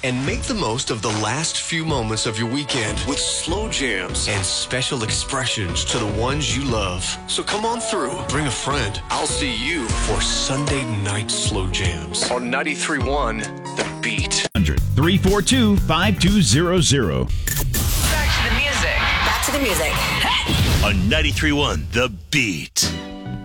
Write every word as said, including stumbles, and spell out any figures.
and make the most of the last few moments of your weekend with slow jams and special expressions to the ones you love. So come on through. Bring a friend. I'll see you for Sunday Night Slow Jams on ninety-three point one The Beat. three four two, five two zero zero. Back to the music. Back to the music. On ninety-three point one The Beat.